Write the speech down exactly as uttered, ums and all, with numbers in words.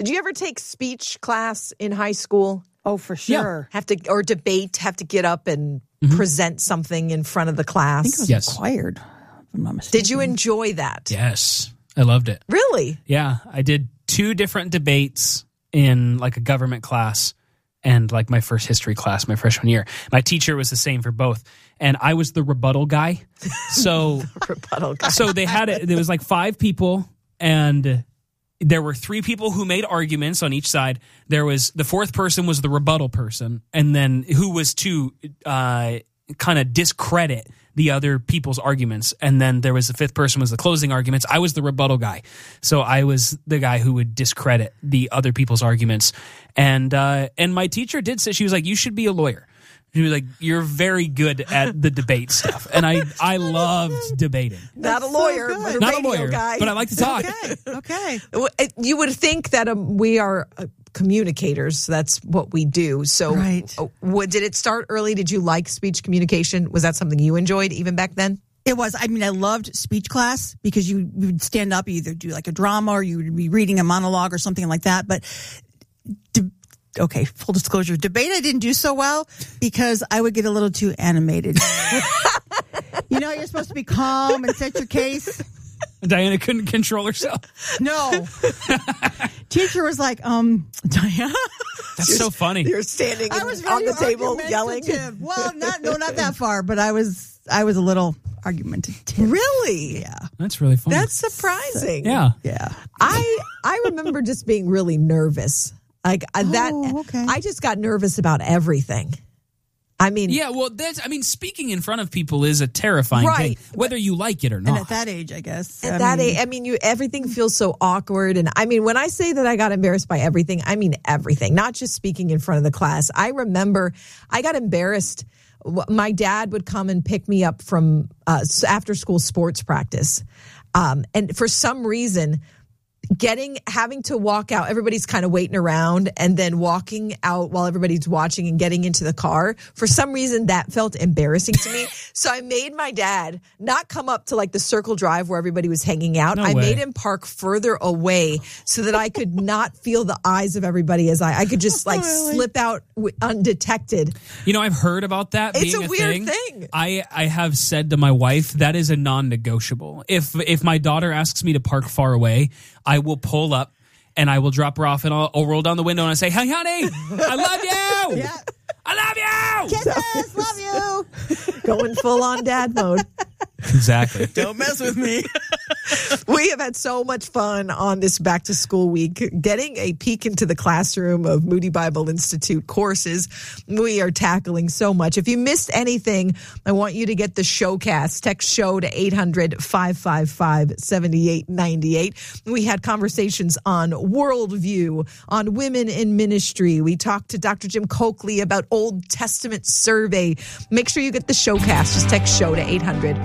Did you ever take speech class in high school? Oh, for sure. Yeah. Have to or debate, have to get up and mm-hmm. present something in front of the class. I think it was yes. required, if I'm not mistaken. Did you enjoy that? Yes. I loved it. Really? Yeah. I did two different debates in like a government class and like my first history class my freshman year. My teacher was the same for both. And I was the rebuttal guy. So rebuttal guy. So they had it. There was like five people, and there were three people who made arguments on each side. There was the fourth person was the rebuttal person, and then who was to uh, kind of discredit the other people's arguments. And then there was the fifth person was the closing arguments. I was the rebuttal guy. So I was the guy who would discredit the other people's arguments. And uh, and my teacher did say, she was like, you should be a lawyer. She was like, you're very good at the debate stuff. And I, I loved debating. Not a That's lawyer, so but a Not a radio lawyer, guy. but I like to talk. Okay. Okay. You would think that um, we are uh, communicators. That's what we do. So Right. uh, what, did it start early? Did you like speech communication? Was that something you enjoyed even back then? It was. I mean, I loved speech class because you, you would stand up, you either do like a drama or you would be reading a monologue or something like that. But de- okay, full disclosure, debate I didn't do so well because I would get a little too animated. You know, you're supposed to be calm and set your case. Diana couldn't control herself. No. Teacher was like, um, Diana. That's so funny. You're standing I was on the very table yelling. argumentative. Well, not no, not that far, but I was I was a little argumentative. Really? Yeah. That's really funny. That's surprising. yeah. Yeah. I I remember just being really nervous. Like uh, that. Oh, okay. I just got nervous about everything. I mean, Yeah, well, that's, I mean, speaking in front of people is a terrifying Right. thing, whether you like it or And not. at that age, I guess. At I that mean, age, I mean, you everything feels so awkward. And I mean, when I say that I got embarrassed by everything, I mean everything, not just speaking in front of the class. I remember I got embarrassed. My dad would come and pick me up from uh, after school sports practice. Um, and for some reason, getting having to walk out, everybody's kind of waiting around, and then walking out while everybody's watching and getting into the car, for some reason that felt embarrassing to me. So I made my dad not come up to like the Circle Drive where everybody was hanging out. No I way. made him park further away so that I could not feel the eyes of everybody as I I could just like Really? slip out w- undetected. You know, I've heard about that It's being a a, weird thing. thing. I, I have said to my wife, that is a non-negotiable. If if my daughter asks me to park far away, I will pull up and I will drop her off and I'll, I'll roll down the window and I say, hey, honey, I love you. Yeah. I love you. Kisses, love you. Going full on dad mode. Exactly. Don't mess with me. We have had so much fun on this back to school week, getting a peek into the classroom of Moody Bible Institute courses. We are tackling so much. If you missed anything, I want you to get the showcast. Text show to eight hundred, five five five, seven eight nine eight. We had conversations on worldview, on women in ministry. We talked to Doctor Jim Coakley about Old Testament survey. Make sure you get the showcast. Just text show to eight hundred,